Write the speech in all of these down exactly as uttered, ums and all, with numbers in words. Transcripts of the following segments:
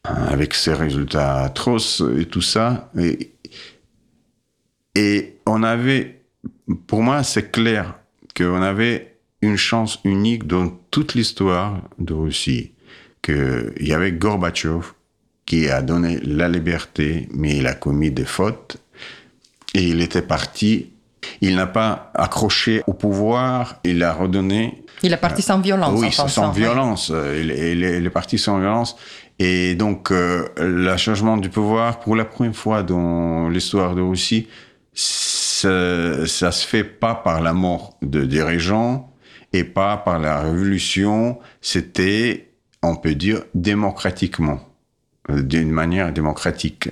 avec ses résultats atroces et tout ça. Et, et on avait, pour moi, c'est clair qu'on avait une chance unique dans toute l'histoire de Russie, qu'il y avait Gorbatchev qui a donné la liberté, mais il a commis des fautes, et il était parti. Il n'a pas accroché au pouvoir, il a redonné... Il est parti sans violence. Oui, en sans pensant, violence. Oui. Il, il, il est parti sans violence. Et donc, euh, le changement du pouvoir, pour la première fois dans l'histoire de Russie, ça, ça se fait pas par la mort de dirigeants et pas par la révolution. C'était, on peut dire, démocratiquement, d'une manière démocratique.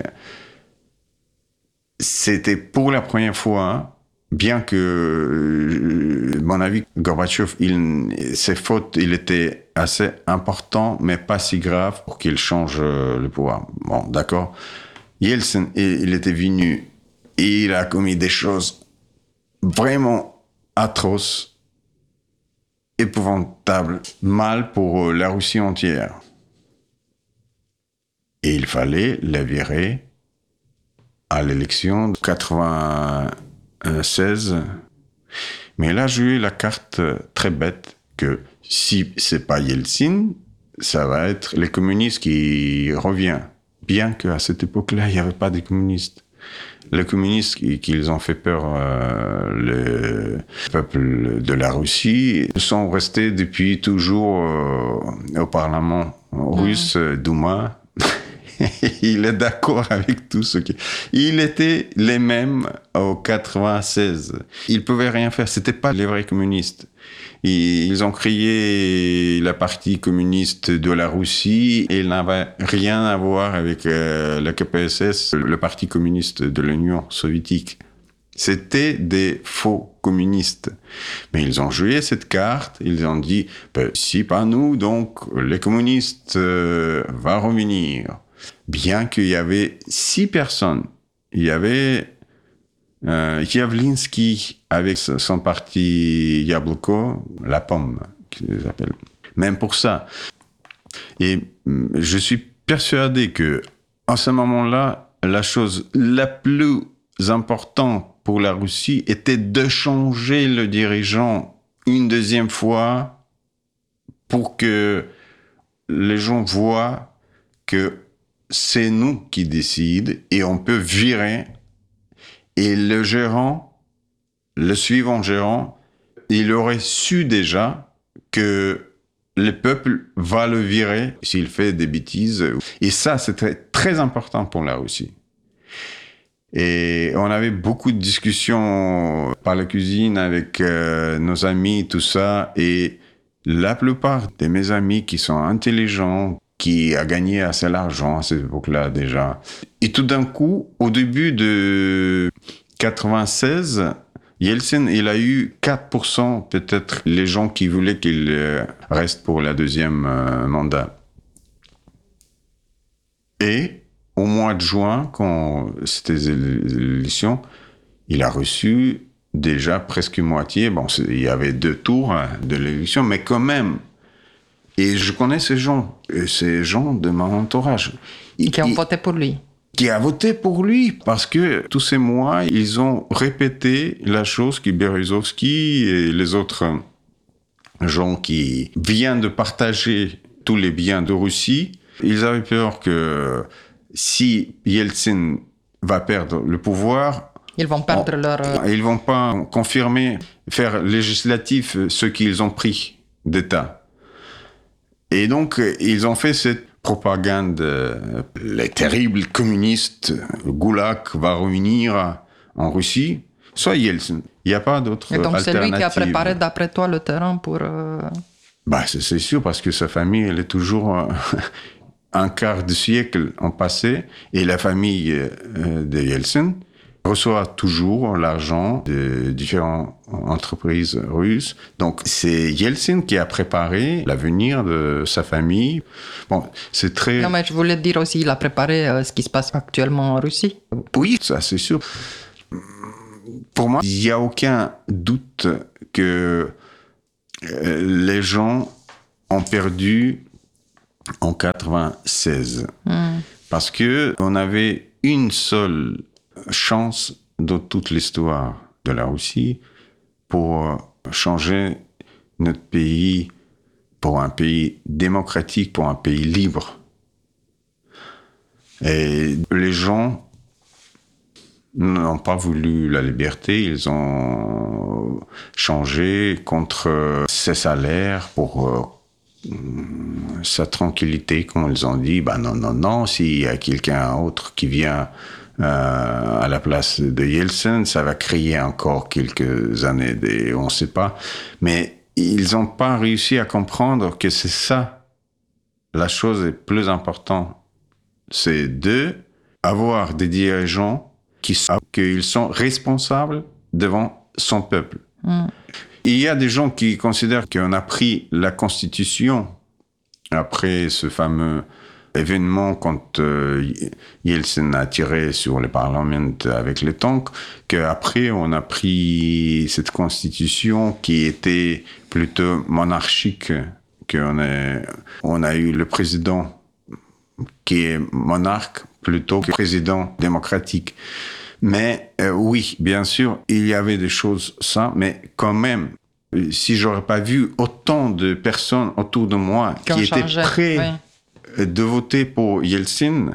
C'était pour la première fois, bien que, à mon avis, Gorbatchev, il, ses fautes, il était assez important, mais pas si grave pour qu'il change le pouvoir. Bon, d'accord. Yeltsin, il était venu et il a commis des choses vraiment atroces, épouvantables, mal pour la Russie entière. Et il fallait la virer à l'élection de quatre-vingt-seize. Mais elle a joué la carte très bête que si c'est pas Yeltsin, ça va être les communistes qui reviennent. Bien qu'à cette époque-là, il n'y avait pas de communistes. Les communistes qui, qui ils ont fait peur, euh, le peuple de la Russie, sont restés depuis toujours euh, au Parlement russe, mmh. Douma. Il est d'accord avec tout ce qui... Il était les mêmes au quatre-vingt-seize. Ils pouvaient rien faire. C'était pas les vrais communistes. Ils ont créé la partie communiste de la Russie et il n'avait rien à voir avec euh, la K P S S, le parti communiste de l'Union soviétique. C'était des faux communistes. Mais ils ont joué cette carte. Ils ont dit, ben, si pas nous, donc les communistes euh, vont revenir. Bien qu'il y avait six personnes. Il y avait euh, Yavlinsky avec son parti Yabloko, la pomme, qu'ils appellent. Même pour ça. Et je suis persuadé que, en ce moment-là, la chose la plus importante pour la Russie était de changer le dirigeant une deuxième fois pour que les gens voient que c'est nous qui décidons et on peut virer. Et le gérant, le suivant gérant, il aurait su déjà que le peuple va le virer s'il fait des bêtises. Et ça, c'était très important pour la Russie. Et on avait beaucoup de discussions par la cuisine avec euh, nos amis, tout ça. Et la plupart de mes amis qui sont intelligents, qui a gagné assez d'argent à cette époque-là déjà. Et tout d'un coup, au début de quatre-vingt-seize, Yeltsin, il a eu quatre pour cent peut-être les gens qui voulaient qu'il reste pour la deuxième euh, mandat. Et au mois de juin, quand c'était les élections, il a reçu déjà presque moitié. Bon, il y avait deux tours hein, de l'élection, mais quand même. Et je connais ces gens, ces gens de mon entourage. Qui ont voté pour lui. Qui a voté pour lui, parce que tous ces mois, ils ont répété la chose que Berezovsky et les autres gens qui viennent de partager tous les biens de Russie, ils avaient peur que si Yeltsin va perdre le pouvoir, ils vont perdre on, leur... Ils vont pas confirmer, faire législatif ce qu'ils ont pris d'État. Et donc, ils ont fait cette propagande. Les terribles communistes, le goulag va revenir en Russie. Soit Yeltsin. Il n'y a pas d'autre alternative. Et donc, c'est lui qui a préparé, d'après toi, le terrain pour... Euh... Bah, c'est, c'est sûr, parce que sa famille, elle est toujours euh, un quart de siècle en passé. Et la famille euh, de Yeltsin reçoit toujours l'argent de différentes entreprises russes. Donc, c'est Yeltsin qui a préparé l'avenir de sa famille. Bon, c'est très... Non, mais je voulais dire aussi, il a préparé euh, ce qui se passe actuellement en Russie. Oui, ça, c'est sûr. Pour moi, il n'y a aucun doute que euh, les gens ont perdu en quatre-vingt-seize. Mm. Parce que on avait une seule chance dans toute l'histoire de la Russie pour changer notre pays pour un pays démocratique, pour un pays libre. Et les gens n'ont pas voulu la liberté, ils ont changé contre ses salaires pour euh, sa tranquillité, comme ils ont dit. Ben non, non, non, s'il y a quelqu'un autre qui vient euh, à la place de Yeltsin, ça va créer encore quelques années, de, on ne sait pas. Mais ils n'ont pas réussi à comprendre que c'est ça, la chose est plus importante. C'est de avoir des dirigeants qui savent qu'ils sont responsables devant son peuple. Mm. Il y a des gens qui considèrent qu'on a pris la Constitution après ce fameux événement quand euh, Yeltsin a tiré sur le Parlement avec les tanks, qu'après on a pris cette Constitution qui était plutôt monarchique, qu'on a, on a eu le président qui est monarque plutôt que président démocratique. Mais euh, oui, bien sûr, il y avait des choses ça, mais quand même, si j'aurais pas vu autant de personnes autour de moi qui, qui étaient changé, prêts oui. de voter pour Yeltsin,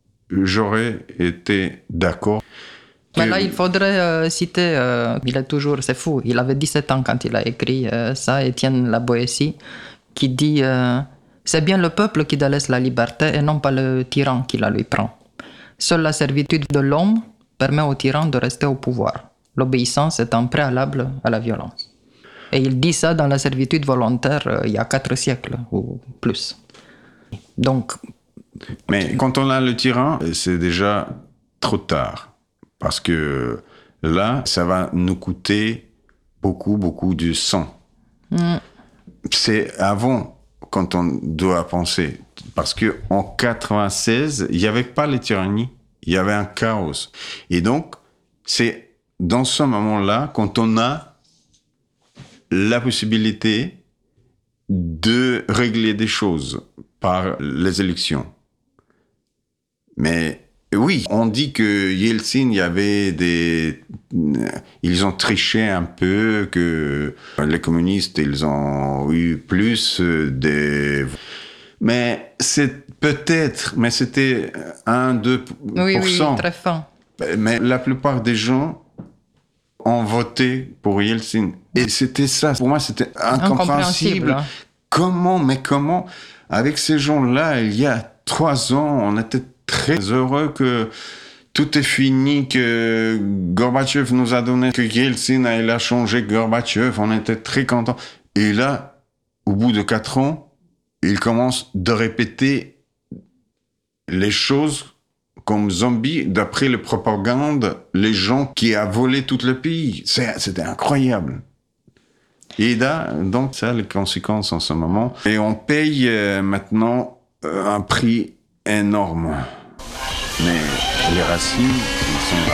j'aurais été d'accord. Mais là, il faudrait euh, citer, euh, il est toujours, c'est fou, il avait dix-sept ans quand il a écrit euh, ça, Étienne La Boétie, qui dit euh, « C'est bien le peuple qui délaisse la liberté et non pas le tyran qui la lui prend. Seule la servitude de l'homme permet au tyran de rester au pouvoir. L'obéissance est un préalable à la violence. » Et il dit ça dans la servitude volontaire euh, il y a quatre siècles ou plus. Donc... Mais quand on a le tyran, c'est déjà trop tard. Parce que là, ça va nous coûter beaucoup, beaucoup de sang. Mm. C'est avant, quand on doit penser. Parce qu'en quatre-vingt-seize, il n'y avait pas les tyrannies. Il y avait un chaos. Et donc, c'est dans ce moment-là, quand on a la possibilité de régler des choses par les élections. Mais oui, on dit que Yeltsin, il y avait des... Ils ont triché un peu, que les communistes, ils ont eu plus de... Mais c'est peut-être, mais c'était un, deux pour cent. Oui, oui, très fin. Mais la plupart des gens ont voté pour Yeltsin. Et c'était ça. Pour moi, c'était incompréhensible. Hein. Comment, mais comment, avec ces gens-là, il y a trois ans, on était très heureux que tout est fini, que Gorbatchev nous a donné, que Yeltsin il a changé Gorbatchev, on était très contents. Et là, au bout de quatre ans, il commence de répéter les choses comme zombies, d'après les propagandes, les gens qui a volé tout le pays. C'est, c'était incroyable. Et là, donc, ça a les conséquences en ce moment. Et on paye euh, maintenant euh, un prix énorme. Mais les racines, ils sont là.